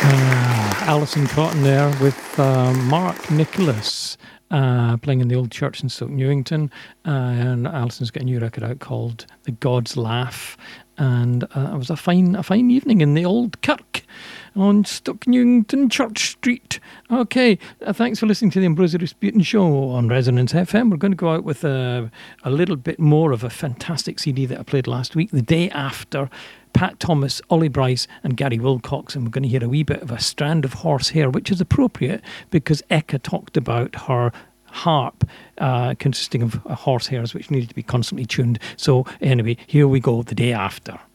Alison Cotton there with Mark Nicholas playing in the old church in Stoke Newington. And Alison's got a new record out called The God's Laugh. And it was a fine evening in the old kirk on Stoke Newington Church Street. Okay, thanks for listening to the Ambrosia Rasputin Show on Resonance FM. We're going to go out with a little bit more of a fantastic CD that I played last week, The Day After. Pat Thomas, Ollie Bryce and Gary Wilcox, and we're going to hear a wee bit of A Strand of Horsehair, which is appropriate because Eka talked about her harp consisting of horsehairs which needed to be constantly tuned. So anyway, here we go, The Day After.